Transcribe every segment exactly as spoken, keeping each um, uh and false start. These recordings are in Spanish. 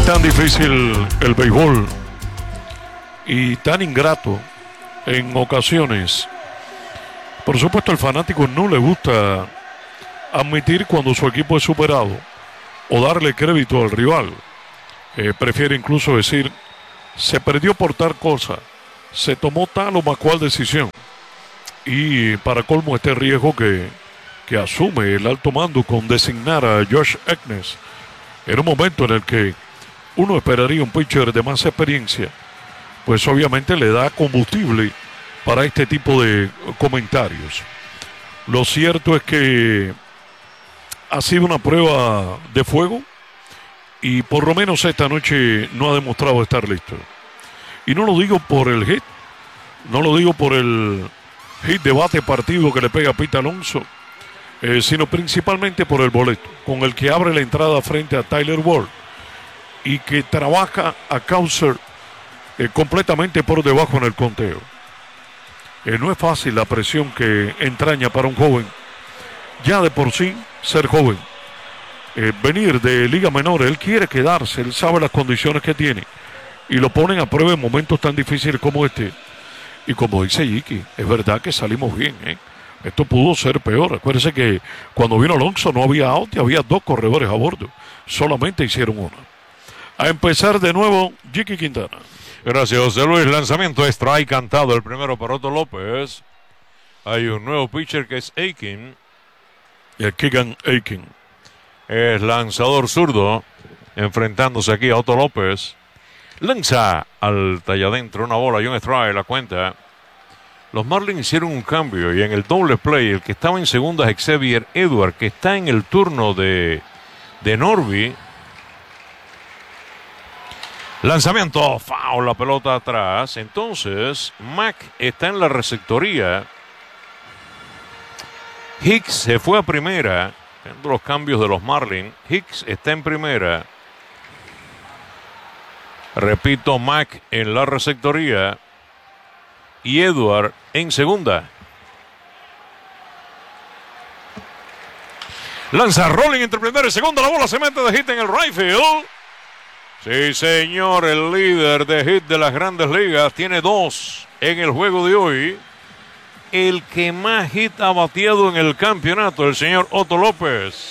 tan difícil el béisbol y tan ingrato en ocasiones. Por supuesto, al fanático no le gusta admitir cuando su equipo es superado o darle crédito al rival. Eh, prefiere incluso decir, se perdió por tal cosa, se tomó tal o más cual decisión. Y para colmo este riesgo que, que asume el alto mando con designar a Josh Eknes en un momento en el que uno esperaría un pitcher de más experiencia, pues obviamente le da combustible para este tipo de comentarios. Lo cierto es que ha sido una prueba de fuego y por lo menos esta noche no ha demostrado estar listo. Y no lo digo por el hit, no lo digo por el hit de bate partido que le pega a Pete Alonso, eh, sino principalmente por el boleto con el que abre la entrada frente a Tyler Ward y que trabaja a Causer eh, completamente por debajo en el conteo. Eh, no es fácil la presión que entraña para un joven, ya de por sí ser joven, eh, venir de liga menor. Él quiere quedarse, él sabe las condiciones que tiene y lo ponen a prueba en momentos tan difíciles como este. Y como dice Jiki, es verdad que salimos bien, ¿eh? Esto pudo ser peor. Acuérdense que cuando vino Alonso no había out y había dos corredores a bordo, solamente hicieron una. A empezar de nuevo, Jiki Quintana. Gracias, José Luis. Lanzamiento strike cantado, el primero para Otto López. Hay un nuevo pitcher que es Aiken. Y Keegan Aiken. Es lanzador zurdo, enfrentándose aquí a Otto López. Lanza al talladentro, una bola y un strike, la cuenta. Los Marlins hicieron un cambio y en el doble play, el que estaba en segunda es Xavier Edward, que está en el turno de, de Norby. Lanzamiento, foul, la pelota atrás. Entonces, Mac está en la receptoría. Hicks se fue a primera. Viendo los cambios de los Marlins. Hicks está en primera. Repito, Mac en la receptoría. Y Edward en segunda. Lanza rolling entre primera y segunda. La bola se mete de hit en el right field. Sí, señor, el líder de hit de las grandes ligas tiene dos en el juego de hoy. El que más hit ha bateado en el campeonato, el señor Otto López.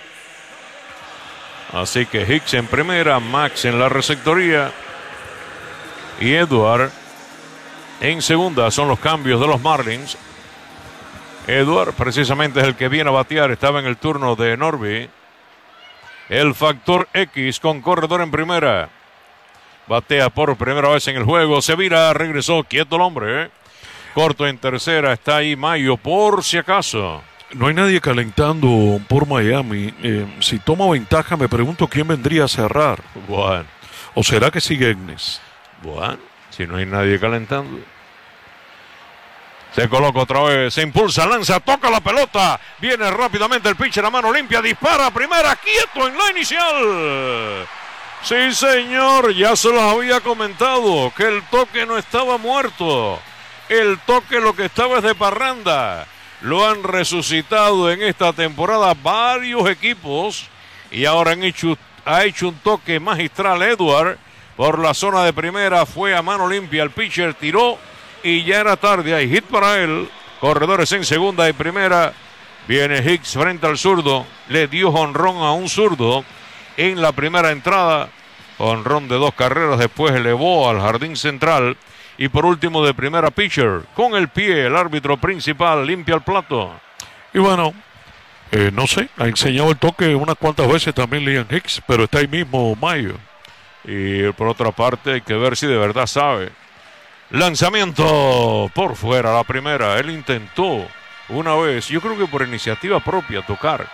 Así que Hicks en primera, Max en la receptoría y Edward en segunda. Son los cambios de los Marlins. Edward precisamente es el que viene a batear, estaba en el turno de Norby. El factor X con corredor en primera. Batea por primera vez en el juego. Se vira, regresó quieto el hombre. ¿eh? Corto en tercera. Está ahí Mayo por si acaso. No hay nadie calentando por Miami. Eh, si toma ventaja, me pregunto quién vendría a cerrar. Bueno. ¿O será que sigue Eknes? Bueno, si no hay nadie calentando. Se coloca otra vez, se impulsa, lanza, toca la pelota. Viene rápidamente el pitcher a mano limpia, dispara, primera, quieto en la inicial. Sí, señor, ya se los había comentado que el toque no estaba muerto. El toque lo que estaba es de parranda. Lo han resucitado en esta temporada varios equipos y ahora han hecho, ha hecho un toque magistral Edward por la zona de primera. Fue a mano limpia, el pitcher tiró y ya era tarde. Hay hit para él. Corredores en segunda y primera. Viene Hicks frente al zurdo. Le dio jonrón a un zurdo en la primera entrada. Jonrón de dos carreras. Después elevó al jardín central. Y por último de primera pitcher. Con el pie el árbitro principal limpia el plato. Y bueno, eh, no sé. Ha enseñado el toque unas cuantas veces también Liam Hicks. Pero está ahí mismo Mayo. Y por otra parte hay que ver si de verdad sabe. Lanzamiento por fuera, la primera. Él intentó una vez, yo creo que por iniciativa propia, tocar.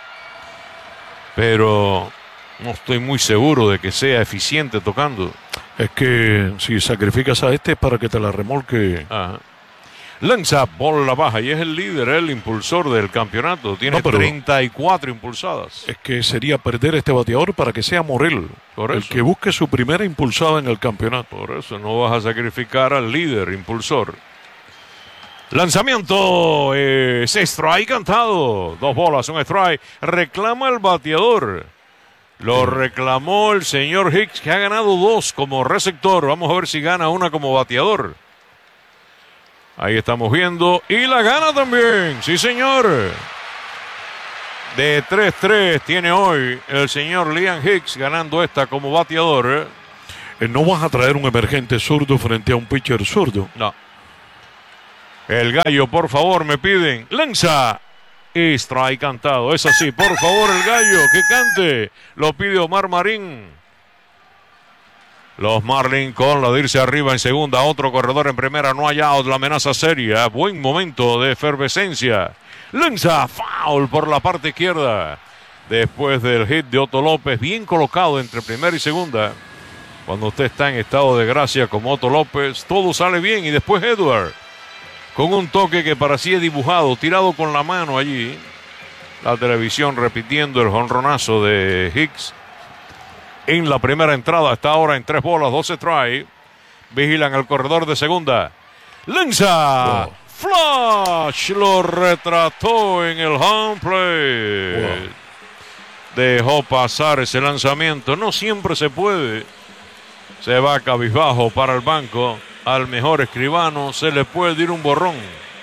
Pero no estoy muy seguro de que sea eficiente tocando. Es que si sacrificas a este es para que te la remolque. Ajá. Lanza bola baja y es el líder, el impulsor del campeonato. Tiene no, treinta y cuatro impulsadas. Es que sería perder este bateador para que sea Morel Por el eso. que busque su primera impulsada en el campeonato. Por eso no vas a sacrificar al líder impulsor. Lanzamiento es strike cantado. Dos bolas, un strike. Reclama el bateador. Lo reclamó el señor Hicks, que ha ganado dos como receptor. Vamos a ver si gana una como bateador. Ahí estamos viendo. Y la gana también. Sí, señor. De tres tres tiene hoy el señor Liam Hicks ganando esta como bateador. Eh, no vas a traer un emergente zurdo frente a un pitcher zurdo. No. El gallo, por favor, me piden. Lanza. Y strike cantado. Es así, por favor, el gallo que cante. Lo pide Omar Marín. Los Marlins con la de irse arriba en segunda. Otro corredor en primera. No hay out. La amenaza seria. Buen momento de efervescencia. Lanza. Foul por la parte izquierda. Después del hit de Otto López. Bien colocado entre primera y segunda. Cuando usted está en estado de gracia como Otto López, todo sale bien. Y después Edward. Con un toque que parecía dibujado, tirado con la mano allí. La televisión repitiendo el jonronazo de Hicks. En la primera entrada, está ahora en tres bolas, doce strikes. Vigilan al corredor de segunda. Lanza. Wow. Flash. Lo retrató en el home plate. Wow. Dejó pasar ese lanzamiento. No siempre se puede. Se va cabizbajo para el banco. Al mejor escribano se le puede ir un borrón.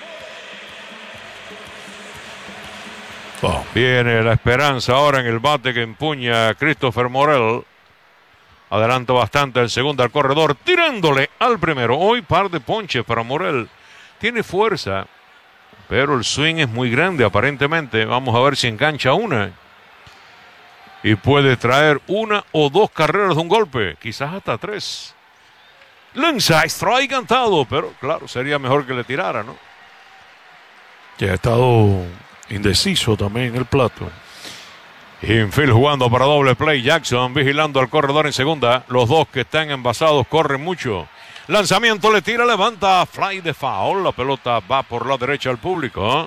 Oh. Viene la esperanza ahora en el bate que empuña Christopher Morel. Adelanta bastante el segundo al corredor, tirándole al primero. Hoy par de ponches para Morel. Tiene fuerza, pero el swing es muy grande aparentemente. Vamos a ver si engancha una. Y puede traer una o dos carreras de un golpe, quizás hasta tres. Lanza, strike cantado, pero claro, sería mejor que le tirara, ¿no? Ya ha estado indeciso también el plato. Infield jugando para doble play. Jackson vigilando al corredor en segunda. Los dos que están envasados corren mucho. Lanzamiento, le tira, levanta, fly de foul. La pelota va por la derecha al público.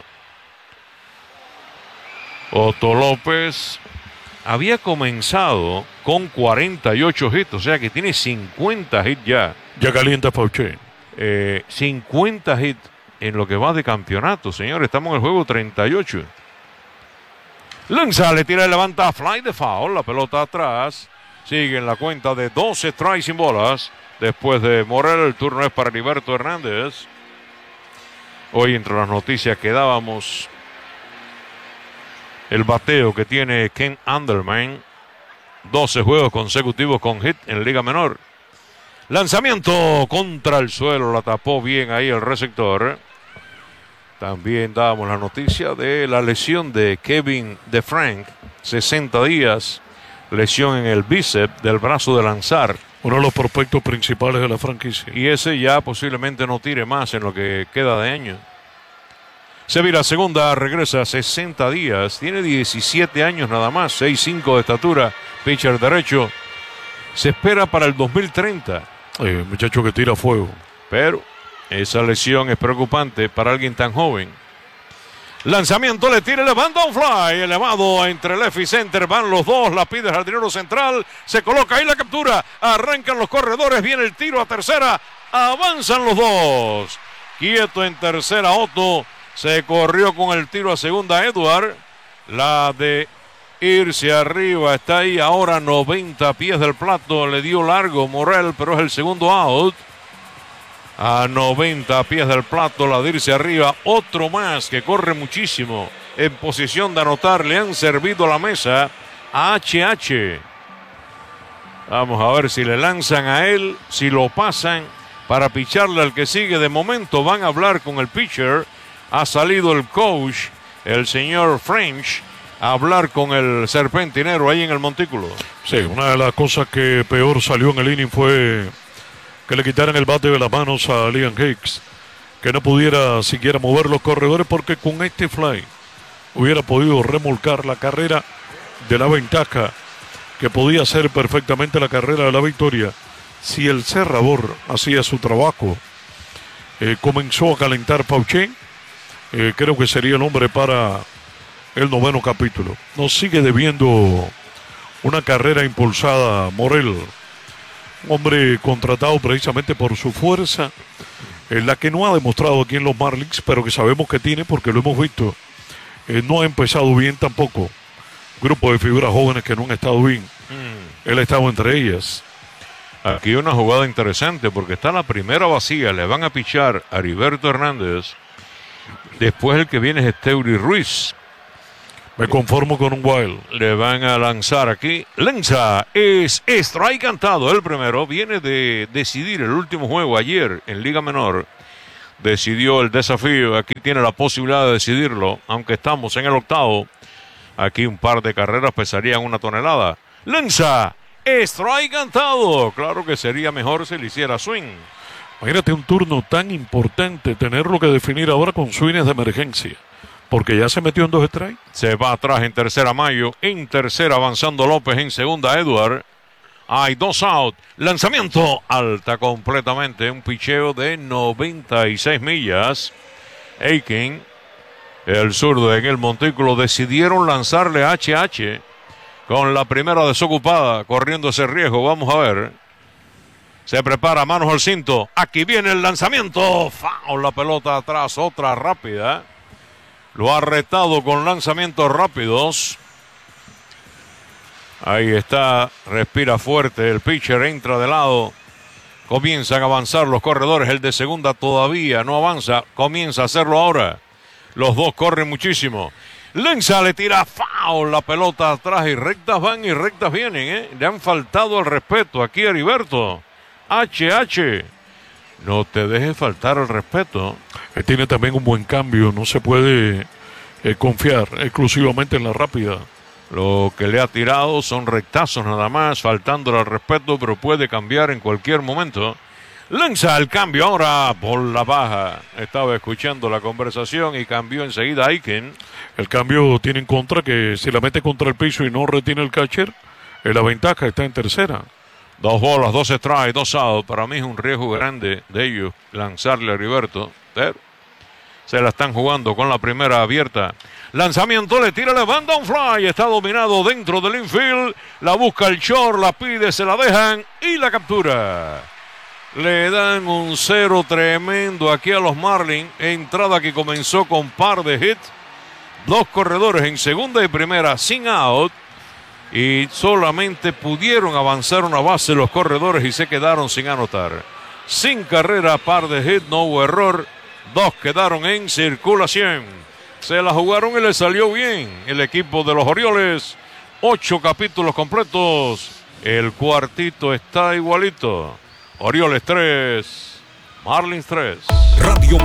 Otto López había comenzado con cuarenta y ocho hits, o sea que tiene cincuenta hits ya. Ya calienta Fauché. Eh, cincuenta hits en lo que va de campeonato, señor. Estamos en el juego treinta y ocho. Lanza, le tira, levanta, fly de foul. La pelota atrás. Sigue en la cuenta de doce strikes sin bolas. Después de Morel, el turno es para Heriberto Hernández. Hoy entre las noticias que dábamos, el bateo que tiene Ken Anderman. doce juegos consecutivos con hit en Liga Menor. Lanzamiento contra el suelo. La tapó bien ahí el receptor. También dábamos la noticia de la lesión de Kevin DeFrank. sesenta días. Lesión en el bíceps del brazo de lanzar. Uno de los prospectos principales de la franquicia. Y ese ya posiblemente no tire más en lo que queda de año. Se vira segunda, regresa sesenta días. Tiene diecisiete años nada más. seis cinco de estatura. Pitcher derecho. Se espera para el dos mil treinta. Eh, muchacho que tira fuego. Pero esa lesión es preocupante para alguien tan joven. Lanzamiento, le tira, levanta un fly. Elevado entre left y center. Van los dos. La pide el jardinero central. Se coloca ahí la captura. Arrancan los corredores. Viene el tiro a tercera. Avanzan los dos. Quieto en tercera Otto. Se corrió con el tiro a segunda Edward. La de irse arriba está ahí ahora noventa pies del plato. Le dio largo Morel, pero es el segundo out. A noventa pies del plato, la de irse arriba. Otro más que corre muchísimo. En posición de anotar, le han servido la mesa a H H. Vamos a ver si le lanzan a él, si lo pasan para picharle al que sigue. De momento van a hablar con el pitcher. Ha salido el coach, el señor French, a hablar con el serpentinero ahí en el montículo. Sí, una de las cosas que peor salió en el inning fue que le quitaran el bate de las manos a Liam Hicks, que no pudiera siquiera mover los corredores, porque con este fly hubiera podido remolcar la carrera de la ventaja, que podía ser perfectamente la carrera de la victoria si el cerrador hacía su trabajo. Eh, comenzó a calentar Fauché. Eh, creo que sería el hombre para el noveno capítulo. Nos sigue debiendo una carrera impulsada Morel, un hombre contratado precisamente por su fuerza, en la que no ha demostrado aquí en los Marlins, pero que sabemos que tiene porque lo hemos visto. Eh, no ha empezado bien tampoco. Grupo de figuras jóvenes que no han estado bien Mm. Él estaba entre ellas. Aquí una jugada interesante porque está la primera vacía. Le van a pichar a Heriberto Hernández. Después el que viene es Esteury Ruiz. Me conformo con un wild. Le van a lanzar aquí. Lanza es strike cantado. El primero viene de decidir el último juego ayer en Liga Menor. Decidió el desafío. Aquí tiene la posibilidad de decidirlo. Aunque estamos en el octavo. Aquí un par de carreras pesarían una tonelada. Lanza. Strike cantado. Claro que sería mejor si le hiciera swing. Imagínate un turno tan importante. Tenerlo que definir ahora con swings de emergencia. Porque ya se metió en dos strikes. Se va atrás en tercera Mayo. En tercera avanzando López. En segunda Edward. Hay dos out. Lanzamiento alta completamente. Un picheo de noventa y seis millas. Aiken, el zurdo en el montículo, decidieron lanzarle H H con la primera desocupada, corriendo ese riesgo. Vamos a ver. Se prepara, manos al cinto. Aquí viene el lanzamiento. Foul, la pelota atrás, otra rápida. Lo ha retado con lanzamientos rápidos. Ahí está, respira fuerte, el pitcher entra de lado. Comienzan a avanzar los corredores, el de segunda todavía no avanza, comienza a hacerlo ahora. Los dos corren muchísimo. Lanza, le tira foul, la pelota atrás y rectas van y rectas vienen, ¿eh? Le han faltado el respeto aquí a Heriberto. H H, no te dejes faltar el respeto. Él tiene también un buen cambio, no se puede eh, confiar exclusivamente en la rápida. Lo que le ha tirado son rectazos nada más, faltándole al respeto, pero puede cambiar en cualquier momento. Lanza el cambio ahora por la baja. Estaba escuchando la conversación y cambió enseguida Aiken. El cambio tiene en contra que si la mete contra el piso y no retiene el catcher, la ventaja está en tercera. Dos bolas, dos strikes, dos outs. Para mí es un riesgo grande de ellos lanzarle a Heriberto. Pero se la están jugando con la primera abierta. Lanzamiento, le tira, le manda un fly. Está dominado dentro del infield. La busca el short, la pide, se la dejan y la captura. Le dan un cero tremendo aquí a los Marlins. Entrada que comenzó con par de hits. Dos corredores en segunda y primera sin out. Y solamente pudieron avanzar una base los corredores y se quedaron sin anotar. Sin carrera, par de hits, no hubo error. Dos quedaron en circulación. Se la jugaron y le salió bien el equipo de los Orioles. Ocho capítulos completos. El cuartito está igualito. Orioles tres, Marlins tres. Radio